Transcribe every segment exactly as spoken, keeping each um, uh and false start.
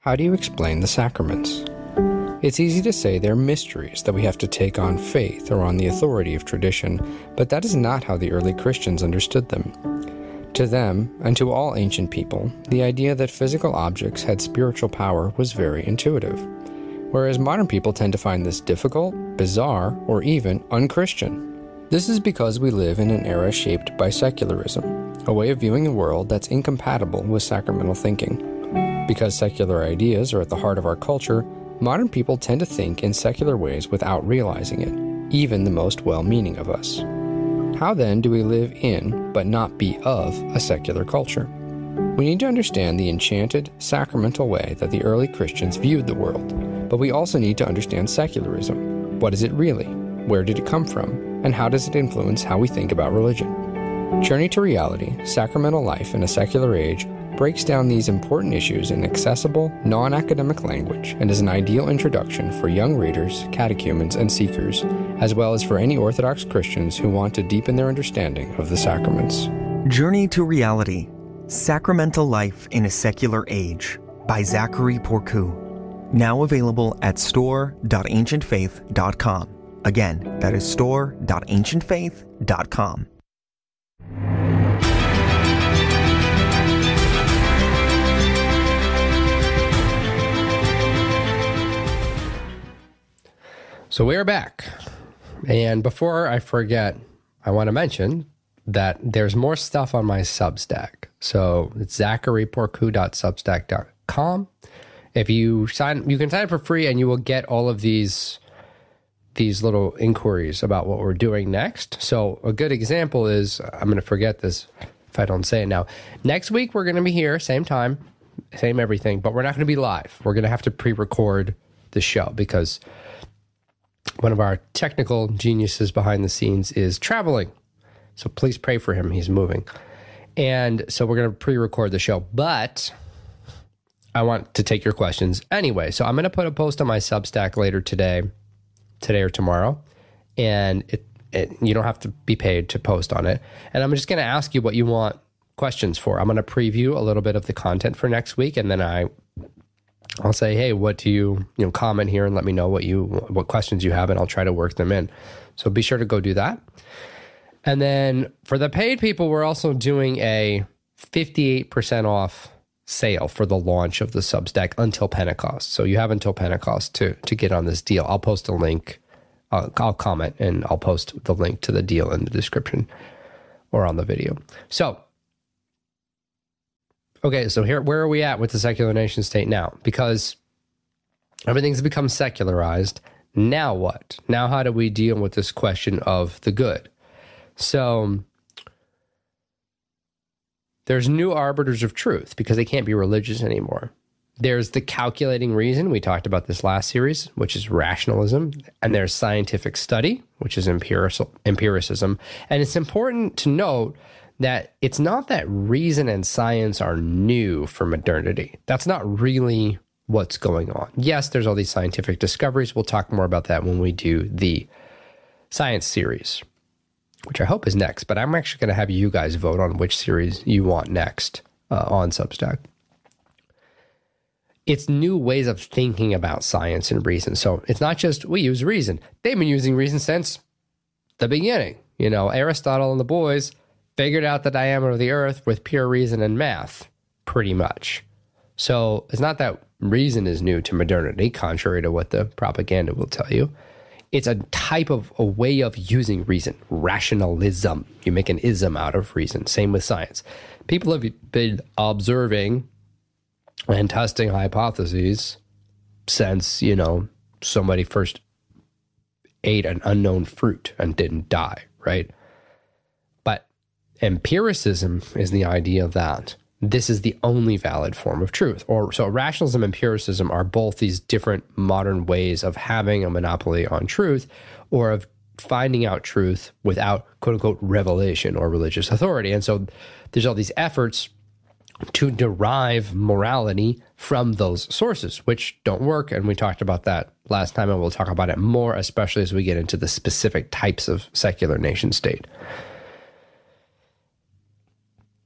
How do you explain the sacraments? It's easy to say they're mysteries that we have to take on faith or on the authority of tradition, but that is not how the early Christians understood them. To them, and to all ancient people, the idea that physical objects had spiritual power was very intuitive, whereas modern people tend to find this difficult, bizarre, or even unchristian. This is because we live in an era shaped by secularism, a way of viewing the world that's incompatible with sacramental thinking. Because secular ideas are at the heart of our culture, modern people tend to think in secular ways without realizing it, even the most well-meaning of us. How then do we live in, but not be of, a secular culture? We need to understand the enchanted, sacramental way that the early Christians viewed the world, but we also need to understand secularism. What is it really? Where did it come from? And how does it influence how we think about religion? Journey to Reality, Sacramental Life in a Secular Age breaks down these important issues in accessible, non-academic language and is an ideal introduction for young readers, catechumens, and seekers, as well as for any Orthodox Christians who want to deepen their understanding of the sacraments. Journey to Reality, Sacramental Life in a Secular Age by Zachary Porcu. Now available at store dot ancient faith dot com. Again, that is store dot ancient faith dot com. So we're back. And before I forget, I want to mention that there's more stuff on my Substack. So it's zachary porcu dot substack dot com. If you sign, you can sign up for free and you will get all of these, these little inquiries about what we're doing next. So a good example is, I'm going to forget this if I don't say it now. Next week, we're going to be here, same time, same everything, but we're not going to be live. We're going to have to pre-record the show because one of our technical geniuses behind the scenes is traveling. So please pray for him. He's moving. And so we're going to pre-record the show, but I want to take your questions anyway. So I'm going to put a post on my Substack later today, today or tomorrow. And it, it you don't have to be paid to post on it. And I'm just going to ask you what you want questions for. I'm going to preview a little bit of the content for next week. And then I I'll say, hey, what do you, you know, comment here and let me know what you, what questions you have, and I'll try to work them in. So be sure to go do that. And then for the paid people, we're also doing a fifty-eight percent off sale for the launch of the Substack until Pentecost. So you have until Pentecost to, to get on this deal. I'll post a link. Uh, I'll comment and I'll post the link to the deal in the description or on the video. So, okay, so here, where are we at with the secular nation state now? Because everything's become secularized. Now what? Now how do we deal with this question of the good? So there's new arbiters of truth because they can't be religious anymore. There's the calculating reason. We talked about this last series, which is rationalism. And there's scientific study, which is empiricism. And it's important to note that it's not that reason and science are new for modernity. That's not really what's going on. Yes, there's all these scientific discoveries. We'll talk more about that when we do the science series, which I hope is next. But I'm actually going to have you guys vote on which series you want next uh, on Substack. It's new ways of thinking about science and reason. So it's not just we use reason. They've been using reason since the beginning. You know, Aristotle and the boys figured out the diameter of the earth with pure reason and math, pretty much. So it's not that reason is new to modernity, contrary to what the propaganda will tell you. It's a type of a way of using reason, rationalism. You make an ism out of reason. Same with science. People have been observing and testing hypotheses since, you know, somebody first ate an unknown fruit and didn't die, right? Empiricism is the idea that this is the only valid form of truth. Or so rationalism and empiricism are both these different modern ways of having a monopoly on truth or of finding out truth without quote unquote revelation or religious authority. And so there's all these efforts to derive morality from those sources, which don't work. And we talked about that last time, and we'll talk about it more, especially as we get into the specific types of secular nation state.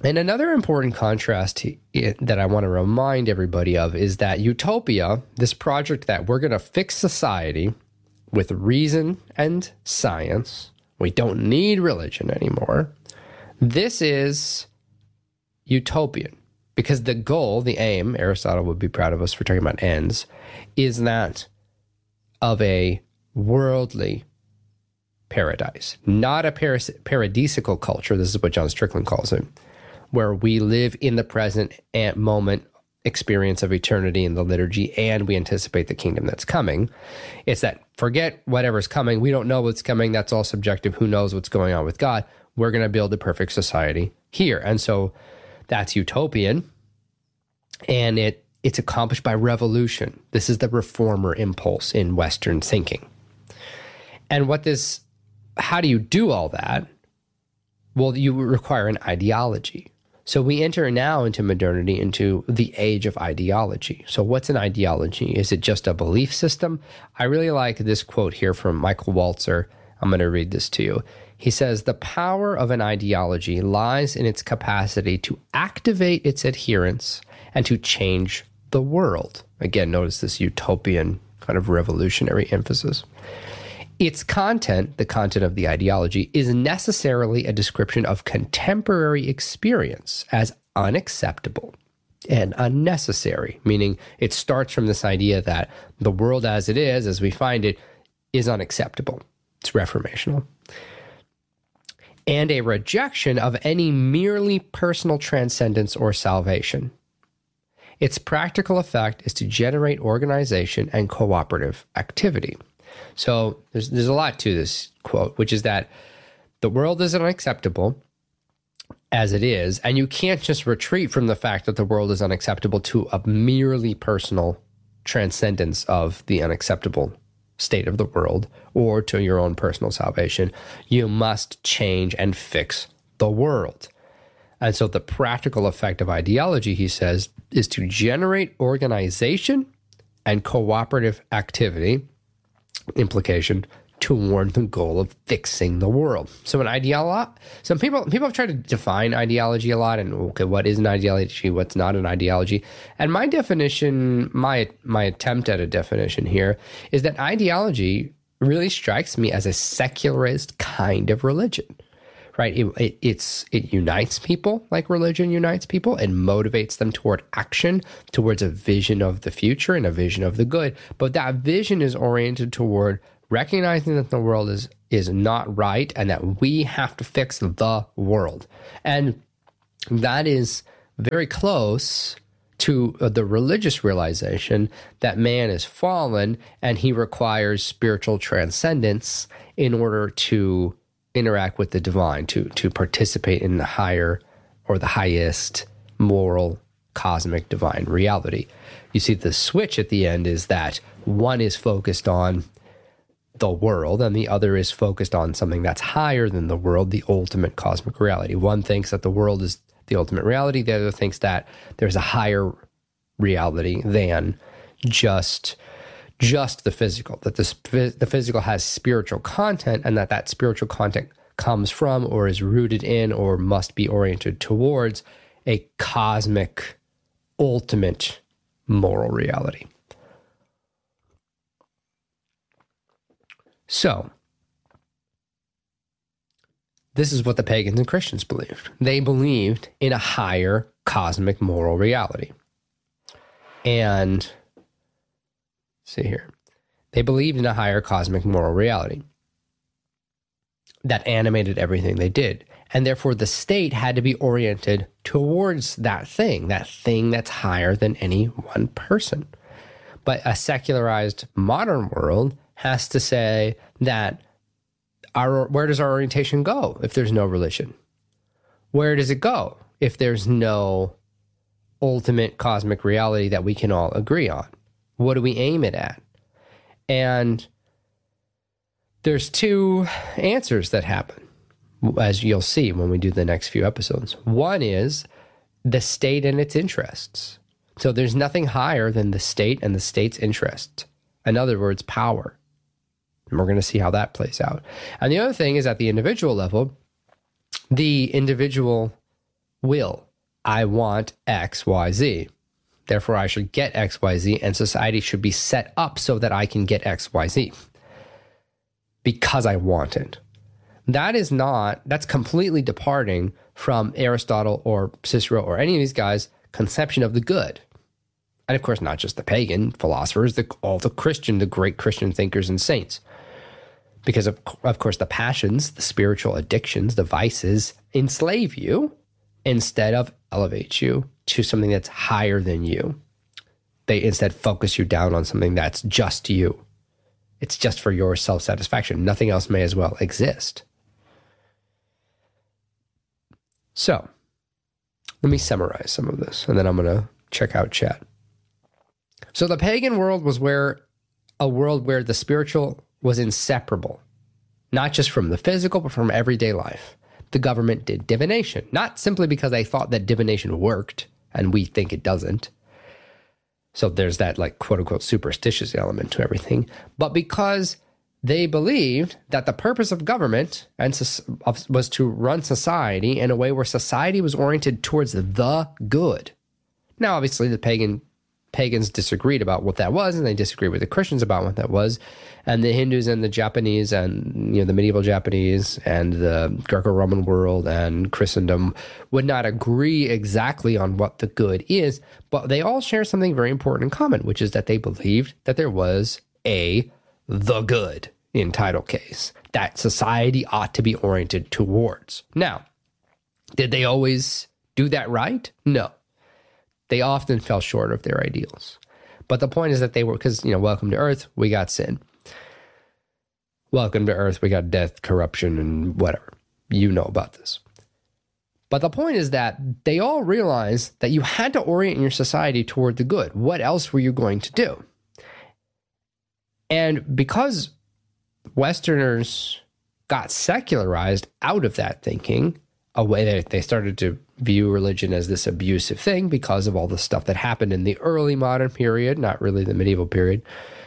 And another important contrast to it that I want to remind everybody of is that utopia, this project that we're going to fix society with reason and science, we don't need religion anymore. This is utopian because the goal, the aim, Aristotle would be proud of us for talking about ends, is that of a worldly paradise, not a paras- paradisical culture. This is what John Strickland calls it, where we live in the present moment experience of eternity in the liturgy, and we anticipate the kingdom that's coming. It's that forget whatever's coming. We don't know what's coming. That's all subjective. Who knows what's going on with God? We're going to build a perfect society here. And so that's utopian, and it it's accomplished by revolution. This is the reformer impulse in Western thinking. And what this, how do you do all that? Well, you require an ideology. So we enter now into modernity, into the age of ideology. So what's an ideology? Is it just a belief system? I really like this quote here from Michael Walzer. I'm going to read this to you. He says, the power of an ideology lies in its capacity to activate its adherents and to change the world. Again, notice this utopian kind of revolutionary emphasis. Its content, the content of the ideology, is necessarily a description of contemporary experience as unacceptable and unnecessary, meaning it starts from this idea that the world as it is, as we find it, is unacceptable. It's reformational. And a rejection of any merely personal transcendence or salvation. Its practical effect is to generate organization and cooperative activity. So there's there's a lot to this quote, which is that the world is unacceptable as it is, and you can't just retreat from the fact that the world is unacceptable to a merely personal transcendence of the unacceptable state of the world or to your own personal salvation. You must change and fix the world. And so the practical effect of ideology, he says, is to generate organization and cooperative activity, implication, toward the goal of fixing the world. So an ideology, some people people have tried to define ideology a lot, and okay, what is an ideology, what's not an ideology? And my definition, my my attempt at a definition here is that ideology really strikes me as a secularist kind of religion, right? It, it, it's it unites people like religion unites people and motivates them toward action, towards a vision of the future and a vision of the good. But that vision is oriented toward recognizing that the world is is not right and that we have to fix the world. And that is very close to the religious realization that man is fallen and he requires spiritual transcendence in order to interact with the divine, to to participate in the higher or the highest moral cosmic divine reality. You see, the switch at the end is that one is focused on the world and the other is focused on something that's higher than the world, the ultimate cosmic reality. One thinks that the world is the ultimate reality. The other thinks that there's a higher reality than just just the physical, that the, the physical has spiritual content and that that spiritual content comes from or is rooted in or must be oriented towards a cosmic, ultimate moral reality. So, this is what the pagans and Christians believed. They believed in a higher cosmic moral reality. And, see here, they believed in a higher cosmic moral reality that animated everything they did. And therefore, the state had to be oriented towards that thing, that thing that's higher than any one person. But a secularized modern world has to say that our where does our orientation go if there's no religion? Where does it go if there's no ultimate cosmic reality that we can all agree on? What do we aim it at? And there's two answers that happen, as you'll see when we do the next few episodes. One is the state and its interests. So there's nothing higher than the state and the state's interests. In other words, power. And we're going to see how that plays out. And the other thing is at the individual level, the individual will. I want X, Y, Z. Therefore, I should get X, Y, Z, and society should be set up so that I can get X, Y, Z because I want it. That is not, that's completely departing from Aristotle or Cicero or any of these guys' conception of the good. And of course, not just the pagan philosophers, the, all the Christian, the great Christian thinkers and saints. Because of, of course, the passions, the spiritual addictions, the vices enslave you instead of elevate you to something that's higher than you. They instead focus you down on something that's just you. It's just for your self-satisfaction. Nothing else may as well exist. So, let me summarize some of this, and then I'm going to check out chat. So the pagan world was where a world where the spiritual was inseparable, not just from the physical, but from everyday life. The government did divination, not simply because they thought that divination worked, and we think it doesn't. So there's that like quote unquote superstitious element to everything, but because they believed that the purpose of government and was to run society in a way where society was oriented towards the good. Now, obviously, the pagan pagans disagreed about what that was, and they disagreed with the Christians about what that was. And the Hindus and the Japanese and, you know, the medieval Japanese and the Greco-Roman world and Christendom would not agree exactly on what the good is, but they all share something very important in common, which is that they believed that there was a the good in title case that society ought to be oriented towards. Now, did they always do that right? No. They often fell short of their ideals. But the point is that they were, because, you know, welcome to Earth, we got sin. Welcome to Earth, we got death, corruption, and whatever. You know about this. But the point is that they all realized that you had to orient your society toward the good. What else were you going to do? And because Westerners got secularized out of that thinking, a way that they started to view religion as this abusive thing because of all the stuff that happened in the early modern period, not really the medieval period,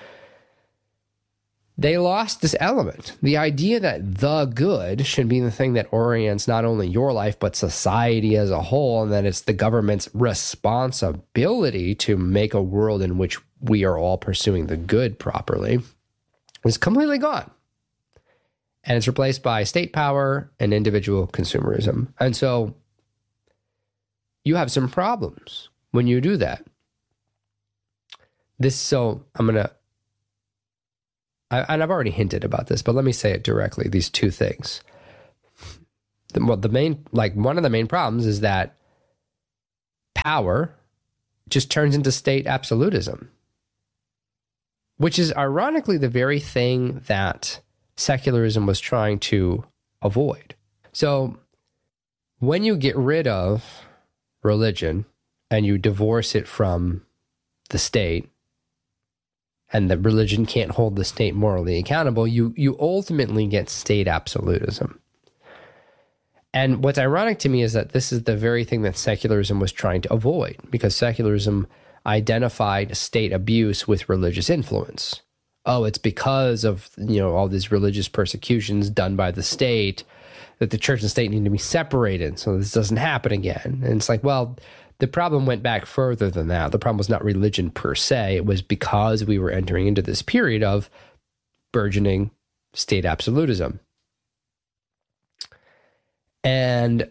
they lost this element. The idea that the good should be the thing that orients not only your life, but society as a whole, and that it's the government's responsibility to make a world in which we are all pursuing the good properly, is completely gone. And it's replaced by state power and individual consumerism. And so you have some problems when you do that. This, so I'm going to, and I've already hinted about this, but let me say it directly, these two things. The, well, the main, like one of the main problems is that power just turns into state absolutism, which is ironically the very thing that secularism was trying to avoid. So when you get rid of religion and you divorce it from the state, and the religion can't hold the state morally accountable, you you ultimately get state absolutism. And what's ironic to me is that this is the very thing that secularism was trying to avoid, because secularism identified state abuse with religious influence. Oh, it's because of, you know, all these religious persecutions done by the state that the church and state need to be separated so this doesn't happen again. And it's like, well, the problem went back further than that. The problem was not religion per se. It was because we were entering into this period of burgeoning state absolutism. And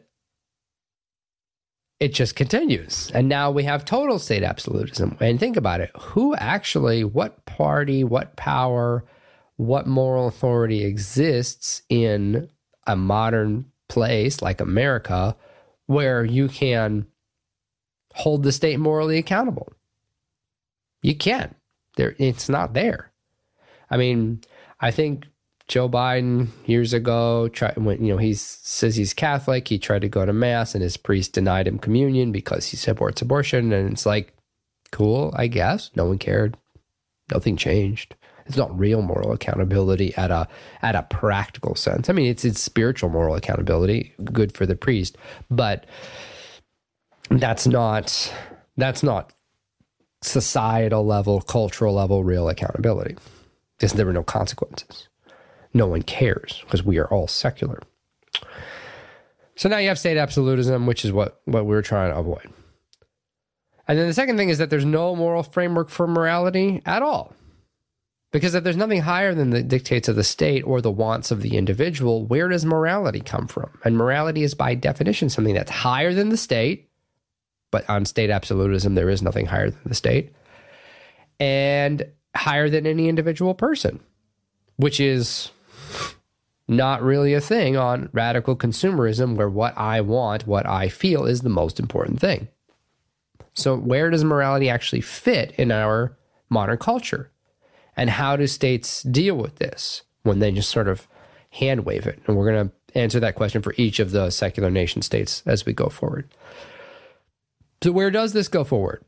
it just continues. And now we have total state absolutism. And think about it. Who actually, what party, what power, what moral authority exists in a modern place like America where you can hold the state morally accountable? You can't. There, it's not there. I mean, I think Joe Biden years ago tried, when, you know, he says he's Catholic. He tried to go to mass, and his priest denied him communion because he supports abortion. And it's like, cool, I guess. No one cared. Nothing changed. It's not real moral accountability at a at a practical sense. I mean, it's it's spiritual moral accountability, good for the priest, but that's not that's not societal level, cultural level, real accountability. Because there were no consequences. No one cares because we are all secular. So now you have state absolutism, which is what, what we're trying to avoid. And then the second thing is that there's no moral framework for morality at all. Because if there's nothing higher than the dictates of the state or the wants of the individual, where does morality come from? And morality is by definition something that's higher than the state, but on state absolutism, there is nothing higher than the state, and higher than any individual person, which is not really a thing on radical consumerism, where what I want, what I feel is the most important thing. So where does morality actually fit in our modern culture? And how do states deal with this when they just sort of hand wave it? And we're going to answer that question for each of the secular nation states as we go forward. So where does this go forward?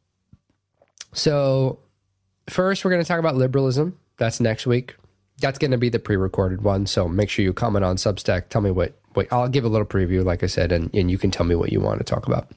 So first, we're going to talk about liberalism. That's next week. That's going to be the pre-recorded one. So make sure you comment on Substack. Tell me what, what I'll give a little preview, like I said, and, and you can tell me what you want to talk about.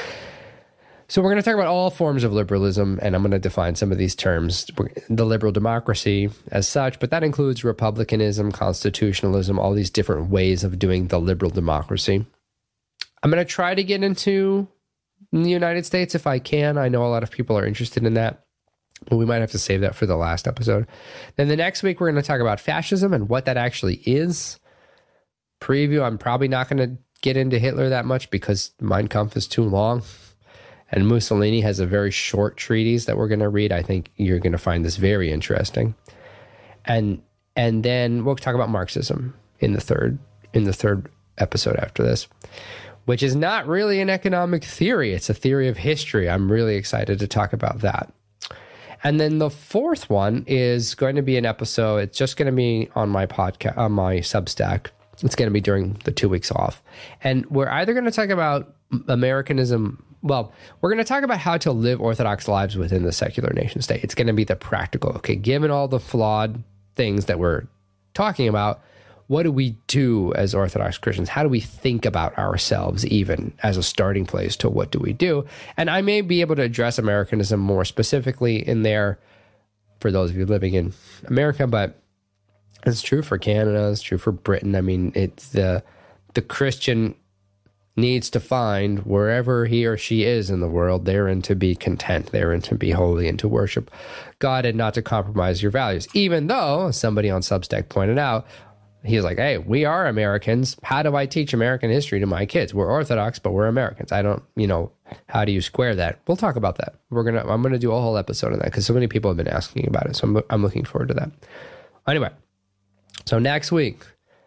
So we're going to talk about all forms of liberalism, and I'm going to define some of these terms. The liberal democracy as such, but that includes republicanism, constitutionalism, all these different ways of doing the liberal democracy. I'm going to try to get into the United States if I can. I know a lot of people are interested in that, but we might have to save that for the last episode. Then the next week, we're going to talk about fascism and what that actually is. Preview, I'm probably not going to get into Hitler that much because Mein Kampf is too long. And Mussolini has a very short treatise that we're going to read. I think you're going to find this very interesting. And and then we'll talk about Marxism in the third in the third episode after this, which is not really an economic theory. It's a theory of history. I'm really excited to talk about that. And then the fourth one is going to be an episode. It's just going to be on my podcast, on my Substack. It's going to be during the two weeks off. And we're either going to talk about Americanism. Well, we're going to talk about how to live Orthodox lives within the secular nation state. It's going to be the practical. Okay, given all the flawed things that we're talking about, what do we do as Orthodox Christians? How do we think about ourselves even as a starting place to what do we do? And I may be able to address Americanism more specifically in there for those of you living in America, but it's true for Canada. It's true for Britain. I mean, it's the the Christian needs to find wherever he or she is in the world, therein to be content, therein to be holy and to worship God and not to compromise your values. Even though, as somebody on Substack pointed out, he's like, hey, we are Americans. How do I teach American history to my kids? We're Orthodox, but we're Americans. I don't, you know, how do you square that? We'll talk about that. We're going to, I'm going to do a whole episode on that because so many people have been asking about it. So I'm, I'm looking forward to that. Anyway, so next week,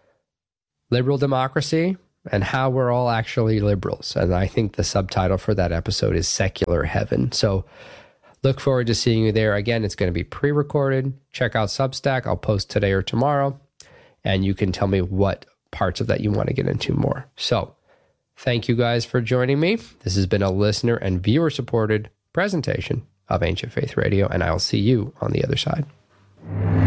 liberal democracy and how we're all actually liberals. And I think the subtitle for that episode is Secular Heaven. So look forward to seeing you there. Again, it's going to be pre-recorded. Check out Substack. I'll post today or tomorrow. And you can tell me what parts of that you want to get into more. So thank you guys for joining me. This has been a listener and viewer-supported presentation of Ancient Faith Radio, and I'll see you on the other side.